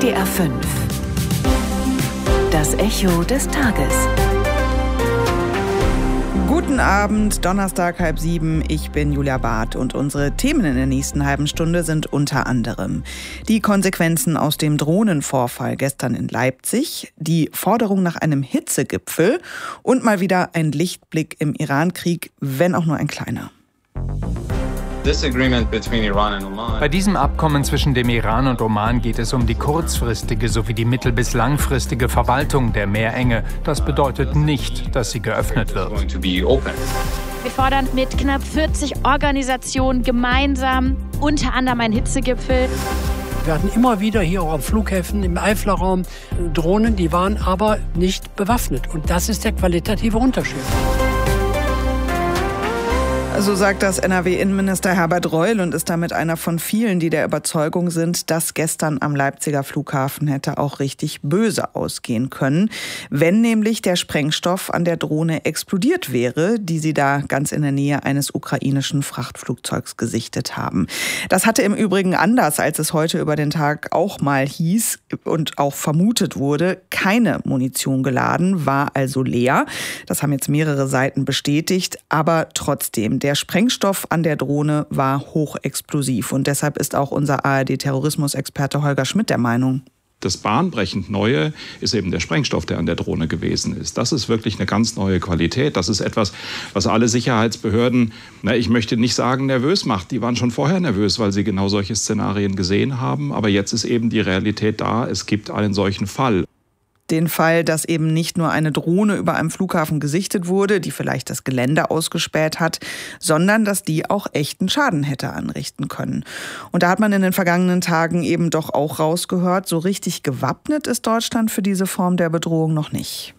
WDR 5. Das Echo des Tages. Guten Abend, Donnerstag 6:30. Ich bin Julia Barth und unsere Themen in der nächsten halben Stunde sind unter anderem die Konsequenzen aus dem Drohnenvorfall gestern in Leipzig, die Forderung nach einem Hitzegipfel und mal wieder ein Lichtblick im Iran-Krieg, wenn auch nur ein kleiner. Bei diesem Abkommen zwischen dem Iran und Oman geht es um die kurzfristige sowie die mittel- bis langfristige Verwaltung der Meerenge. Das bedeutet nicht, dass sie geöffnet wird. Wir fordern mit knapp 40 Organisationen gemeinsam unter anderem einen Hitzegipfel. Wir hatten immer wieder hier auch am Flughäfen, im Eifler Raum Drohnen, die waren aber nicht bewaffnet. Und das ist der qualitative Unterschied. So sagt das NRW-Innenminister Herbert Reul und ist damit einer von vielen, die der Überzeugung sind, dass gestern am Leipziger Flughafen hätte auch richtig böse ausgehen können, wenn nämlich der Sprengstoff an der Drohne explodiert wäre, die sie da ganz in der Nähe eines ukrainischen Frachtflugzeugs gesichtet haben. Das hatte im Übrigen, anders als es heute über den Tag auch mal hieß und auch vermutet wurde, keine Munition geladen, war also leer. Das haben jetzt mehrere Seiten bestätigt, aber trotzdem, der Sprengstoff an der Drohne war hochexplosiv und deshalb ist auch unser ARD-Terrorismusexperte Holger Schmidt der Meinung. Das bahnbrechend Neue ist eben der Sprengstoff, der an der Drohne gewesen ist. Das ist wirklich eine ganz neue Qualität. Das ist etwas, was alle Sicherheitsbehörden, ich möchte nicht sagen nervös macht. Die waren schon vorher nervös, weil sie genau solche Szenarien gesehen haben. Aber jetzt ist eben die Realität da. Es gibt einen solchen Fall. Den Fall, dass eben nicht nur eine Drohne über einem Flughafen gesichtet wurde, die vielleicht das Gelände ausgespäht hat, sondern dass die auch echten Schaden hätte anrichten können. Und da hat man in den vergangenen Tagen eben doch auch rausgehört, so richtig gewappnet ist Deutschland für diese Form der Bedrohung noch nicht.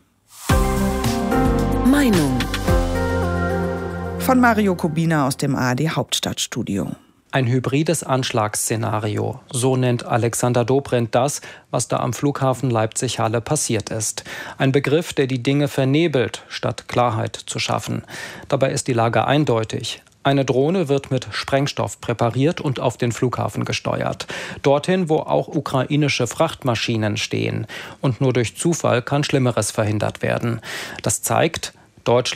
Meinung von Mario Kubina aus dem ARD Hauptstadtstudio. Ein hybrides Anschlagsszenario, so nennt Alexander Dobrindt das, was da am Flughafen Leipzig-Halle passiert ist. Ein Begriff, der die Dinge vernebelt, statt Klarheit zu schaffen. Dabei ist die Lage eindeutig. Eine Drohne wird mit Sprengstoff präpariert und auf den Flughafen gesteuert. Dorthin, wo auch ukrainische Frachtmaschinen stehen. Und nur durch Zufall kann Schlimmeres verhindert werden. Das zeigt, Deutschland